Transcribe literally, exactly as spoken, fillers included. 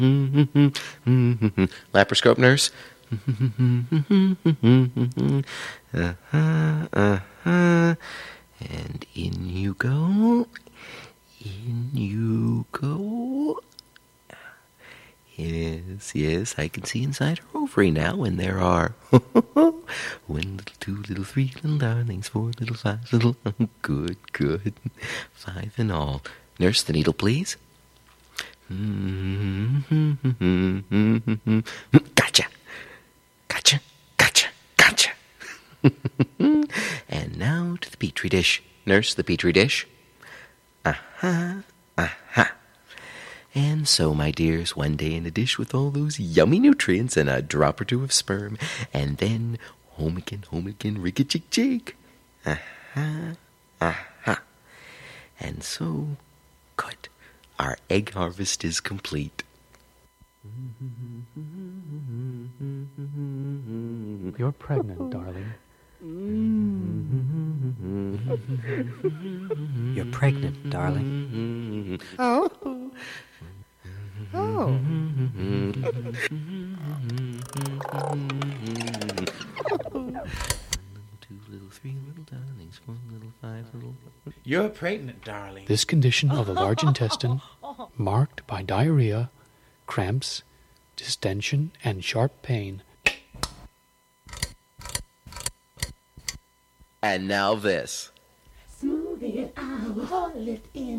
Laparoscope nurse. Uh-huh, uh-huh. And in you go. In you go. Yes, yes, I can see inside her ovary now, and there are one little, two little, three little darlings, four little, five little. Good, good. Five in all. Nurse, the needle, please. Gotcha. Gotcha. Gotcha. Gotcha. And now to the petri dish. Nurse, the petri dish. Aha. Aha. And so, my dears, one day in a dish with all those yummy nutrients and a drop or two of sperm, and then home again, home again, rick-a-chick-chick. Aha. Aha. And so, good. Our egg harvest is complete. You're pregnant, darling. You're pregnant, darling. Oh. Oh. Two little, three little darlings, one little, five little. You're pregnant, darling. This condition of the large intestine, marked by diarrhea, cramps, distension, and sharp pain. And now this. Smooth it out, haul it in.